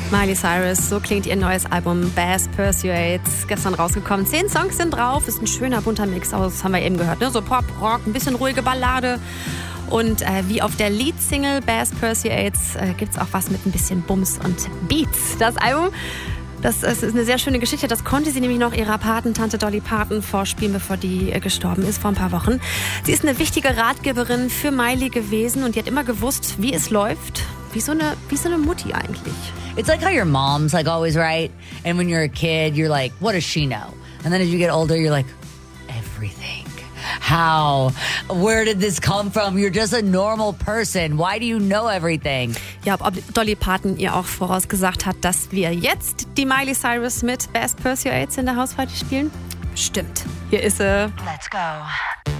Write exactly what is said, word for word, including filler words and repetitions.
Miley Cyrus, so klingt ihr neues Album Bass Pursuades, gestern rausgekommen. Zehn Songs sind drauf, ist ein schöner bunter Mix aus, haben wir eben gehört, ne? So Pop, Rock, ein bisschen ruhige Ballade. Und äh, wie auf der Leadsingle Bass Pursuades äh, gibt's auch was mit ein bisschen Bums und Beats. Das Album, das, das ist eine sehr schöne Geschichte. Das konnte sie nämlich noch ihrer Patentante Dolly Parton vorspielen, bevor die äh, gestorben ist vor ein paar Wochen. Sie ist eine wichtige Ratgeberin für Miley gewesen und die hat immer gewusst, wie es läuft. Wie so eine, wie so eine Mutti eigentlich. It's like how your mom's like always right. And when you're a kid, you're like, what does she know? And then as you get older, you're like, everything. How? Where did this come from? You're just a normal person. Why do you know everything? Ja, ob Dolly Parton ihr auch vorausgesagt hat, dass wir jetzt die Miley Cyrus mit Bass Pursuades in der Hausparty spielen? Stimmt. Hier ist sie. Let's go.